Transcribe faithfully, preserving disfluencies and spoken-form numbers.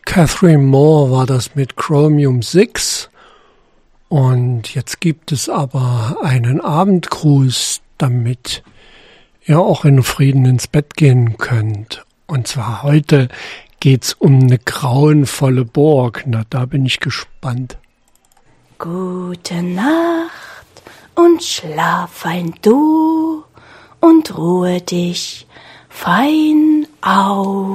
Catherine Moore war das mit Chromium sechs. Und jetzt gibt es aber einen Abendgruß, damit ihr auch in Frieden ins Bett gehen könnt. Und zwar heute geht's um eine grauenvolle Burg. Na, da bin ich gespannt. Gute Nacht und schlaf fein du und ruhe dich fein aus.